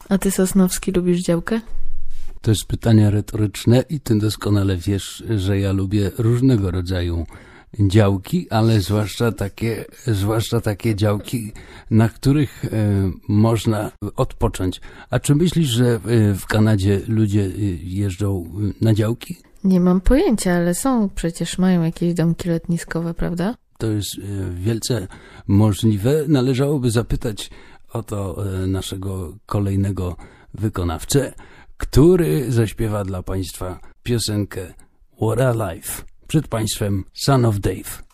A ty, Sosnowski, lubisz działkę? To jest pytanie retoryczne i ty doskonale wiesz, że ja lubię różnego rodzaju działki, ale zwłaszcza takie działki, na których można odpocząć. A czy myślisz, że w Kanadzie ludzie jeżdżą na działki? Nie mam pojęcia, ale przecież mają jakieś domki letniskowe, prawda? To jest wielce możliwe. Należałoby zapytać o to naszego kolejnego wykonawcę, który zaśpiewa dla Państwa piosenkę What a Life. Przed Państwem Son of Dave.